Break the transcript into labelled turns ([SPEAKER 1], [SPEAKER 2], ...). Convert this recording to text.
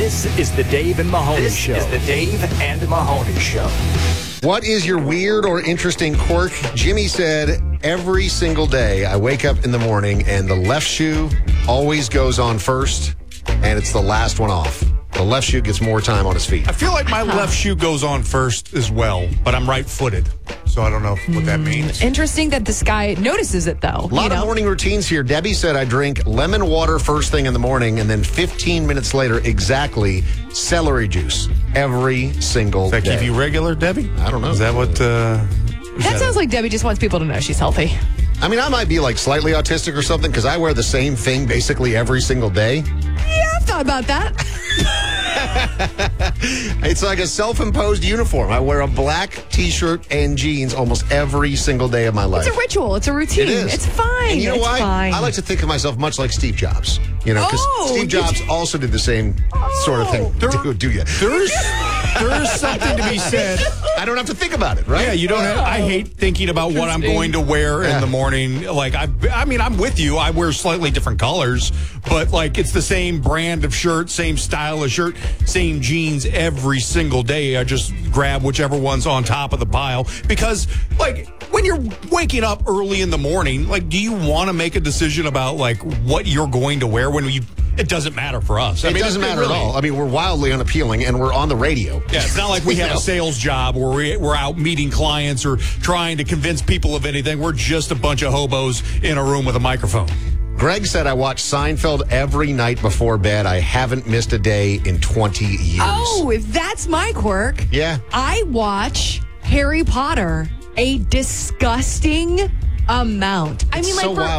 [SPEAKER 1] This is the Dave and Mahoney Show.
[SPEAKER 2] This is the Dave and Mahoney Show.
[SPEAKER 3] What is your weird or interesting quirk? Jimmy said, every single day I wake up in the morning and the left shoe always goes on first, and it's the last one off. The left shoe gets more time on his feet.
[SPEAKER 4] I feel like my left shoe goes on first as well, but I'm right-footed, so I don't know what that means.
[SPEAKER 5] Interesting that this guy notices it, though.
[SPEAKER 3] A lot of morning routines here. Debbie said I drink lemon water first thing in the morning, and then 15 minutes later, exactly, celery juice every single
[SPEAKER 4] Does that
[SPEAKER 3] day.
[SPEAKER 4] keep you regular, Debbie?
[SPEAKER 3] I don't know.
[SPEAKER 4] Is that what...
[SPEAKER 5] That sounds like Debbie just wants people to know she's healthy.
[SPEAKER 3] I mean, I might be like slightly autistic or something because I wear the same thing basically every single day.
[SPEAKER 5] Yeah, I've thought about that.
[SPEAKER 3] It's like a self-imposed uniform. I wear a black T-shirt and jeans almost every single day of my life.
[SPEAKER 5] It's a ritual. It's a routine.
[SPEAKER 3] It is.
[SPEAKER 5] It's fine.
[SPEAKER 3] And you know
[SPEAKER 5] it's
[SPEAKER 3] why?
[SPEAKER 5] Fine.
[SPEAKER 3] I like to think of myself much like Steve Jobs. You know, because Steve Jobs also did the same sort of thing. Do you?
[SPEAKER 4] There's something to be said.
[SPEAKER 3] I don't have to think about it, right?
[SPEAKER 4] Yeah, you don't have... I hate thinking about what I'm going to wear in the morning. Like, I mean, I'm with you. I wear slightly different colors, but, like, it's the same brand of shirt, same style of shirt, same jeans every single day. I just grab whichever one's on top of the pile because, like, when you're waking up early in the morning, like, do you want to make a decision about, like, what you're going to wear when you... It doesn't matter for us.
[SPEAKER 3] It doesn't matter at all. I mean, we're wildly unappealing, and we're on the radio.
[SPEAKER 4] Yeah, it's not like we have a sales job where we're out meeting clients or trying to convince people of anything. We're just a bunch of hobos in a room with a microphone.
[SPEAKER 3] Greg said, I watch Seinfeld every night before bed. I haven't missed a day in 20 years.
[SPEAKER 5] Oh, if that's my quirk.
[SPEAKER 3] Yeah.
[SPEAKER 5] I watch Harry Potter a disgusting amount. I mean,
[SPEAKER 3] It's
[SPEAKER 5] like,
[SPEAKER 3] so
[SPEAKER 5] for
[SPEAKER 3] wild.